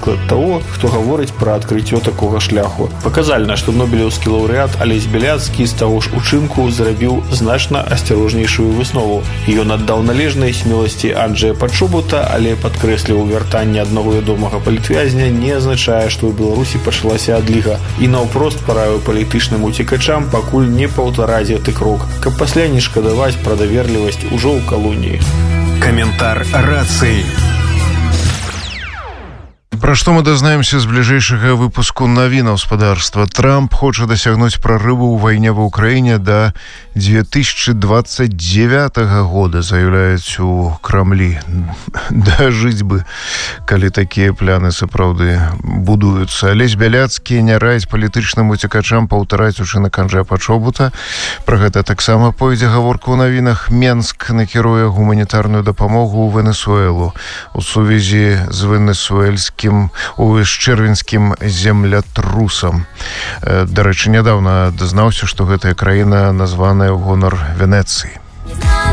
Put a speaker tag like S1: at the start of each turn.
S1: прыклад того, хто гаворыць пра адкрыццё такога шляху. Паказальна, што нобелеўскі лаўрэат Алесь Бяляцкі з таго ж учынку зрабіў значна асцярожнейшую выснову. Ён аддаў належнай смеласці Анджэя Пачобута, але падкрэсліў, вяртанне аднаго вядомага палітвязня не азначае, што ў Беларусі пачалася адліга, і наўпрост параіў палітычным уцекачам пакуль не паўтараць гэты крок, каб пасля не шкадаваць пра даверлівасць ужо ў калоніі.
S2: Каментар рацыі.
S3: Пра што мы дазнаемся з бліжэйшага выпуску навін гаспадарства. Трамп хоча дасягнуць прарыву ў вайне ва ўкраіне да 2029 года, заяўляюць у Крамлі. Дажыць бы, калі такія пляны сапраўды будуюцца. Алесь Бяляцкі не раіць палітычным уцекачам паўтараць учынак Анджэя Пачобута. Пра гэта таксама пойдзе гаворка ў навінах. Менск накіруе гуманітарную дапамогу ў Венесуэлу у сувязі з венесуэльскім з чэрвеньскім землятрусам. Дарэчы, нядаўна дазнаўся, што гэтая краіна названая ў гонар Венецыі.